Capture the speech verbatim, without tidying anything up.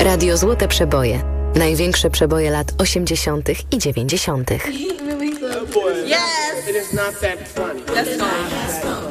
Radio Złote Przeboje. Największe przeboje lat osiemdziesiątych i dziewięćdziesiątych. Yes! It is not that funny. That's fine.